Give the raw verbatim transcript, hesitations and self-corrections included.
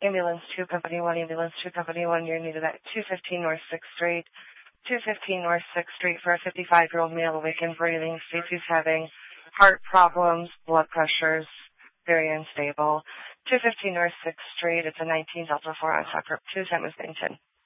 Ambulance two, Company one, Ambulance two, Company one, you're needed at two fifteen North sixth Street. two fifteen North sixth Street for a fifty-five-year-old male awakened, breathing. States he's having heart problems, blood pressures, very unstable. two fifteen North sixth Street, it's a nineteen Delta four on Tucker, two San Bennington.